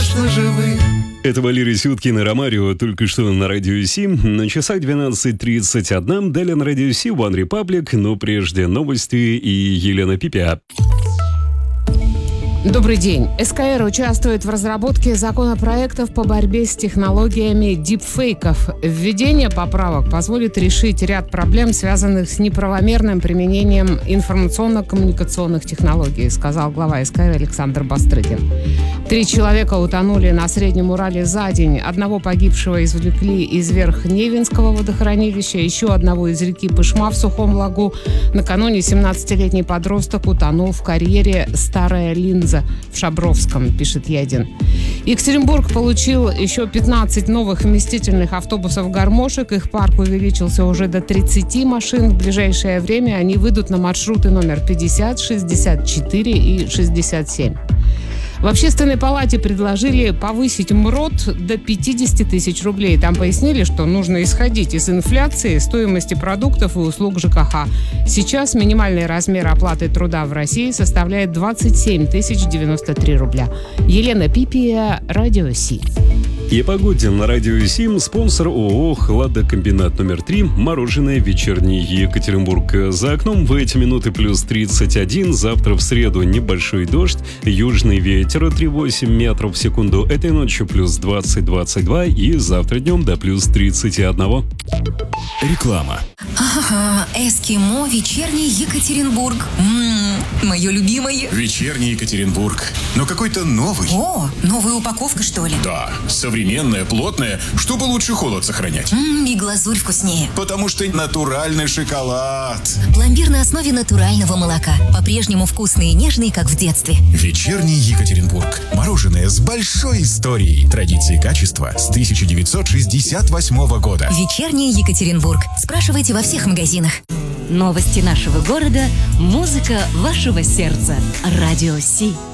конечно же, вы. Это Валерий Сюткин и Ромарио, только что на Радио Си. На часах 12:31. Далее на Радио Си One Republic, но прежде новости и Елена Пипя. Добрый день. СКР участвует в разработке законопроектов по борьбе с технологиями дипфейков. Введение поправок позволит решить ряд проблем, связанных с неправомерным применением информационно-коммуникационных технологий, сказал глава СКР Александр Бастрыкин. 3 человека утонули на Среднем Урале за день. Одного погибшего извлекли из Верхневинского водохранилища, еще одного из реки Пышма в Сухом Лагу. Накануне 17-летний подросток утонул в карьере «Старая Линза» в Шабровском, пишет Ядин. Екатеринбург получил еще 15 новых вместительных автобусов-гармошек. Их парк увеличился уже до 30 машин. В ближайшее время они выйдут на маршруты номер 50, 64 и 67. В Общественной палате предложили повысить МРОТ до 50 тысяч рублей. Там пояснили, что нужно исходить из инфляции, стоимости продуктов и услуг ЖКХ. Сейчас минимальный размер оплаты труда в России составляет 27 093 рубля. Елена Пипия, Радио Си. И о погоде на Радио Сим. Спонсор ООО «Хладокомбинат номер 3». Мороженое «Вечерний Екатеринбург». За окном в эти минуты плюс 31. Завтра в среду небольшой дождь. Южный ветер 3,8 метров в секунду. Этой ночью плюс 20-22. И завтра днем до плюс 31. Реклама. Ага, эскимо «Вечерний Екатеринбург». Мое любимое. Вечерний Екатеринбург. Но какой-то новый. О, новая упаковка, что ли? Да, современная, плотная, чтобы лучше холод сохранять. И глазурь вкуснее. Потому что натуральный шоколад. Пломбир на основе натурального молока. По-прежнему вкусный и нежный, как в детстве. Вечерний Екатеринбург. Мороженое с большой историей. Традиции и качества с 1968 года. Вечерний Екатеринбург. Спрашивайте во всех магазинах. Новости нашего города, музыка вашего сердца. Радио Си.